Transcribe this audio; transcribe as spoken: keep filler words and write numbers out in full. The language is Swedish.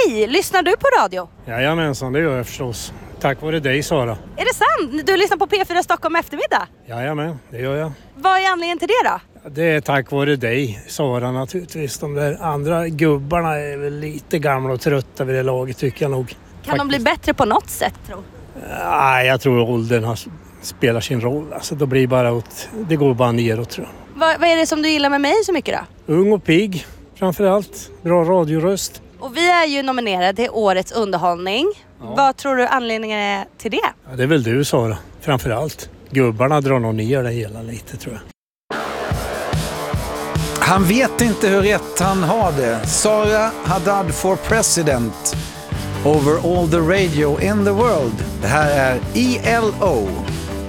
Hej, lyssnar du på radio? Jajamensan, det gör jag förstås. Tack vare dig, Sara. Är det sant? Du lyssnar på P fyra Stockholm eftermiddag? Jajamän, det gör jag. Vad är anledningen till det då? Det är tack vare dig, Sara, naturligtvis. De där andra gubbarna är väl lite gamla och trötta vid det laget, tycker jag nog. Kan Faktiskt. de bli bättre på något sätt, tror du? Nej, jag tror åldern har, spelar sin roll. Alltså, det, blir bara åt, det går bara neråt, tror jag. Vad, vad är det som du gillar med mig så mycket då? Ung och pigg, framförallt. Bra radioröst. Och vi är ju nominerade till Årets underhållning. Ja. Vad tror du anledningen är till det? Ja, det är väl du, Sara. Framförallt. Gubbarna drar nog ner det hela lite, tror jag. Han vet inte hur rätt han har det. Sara Haddad for president over all the radio in the world. Det här är E L O.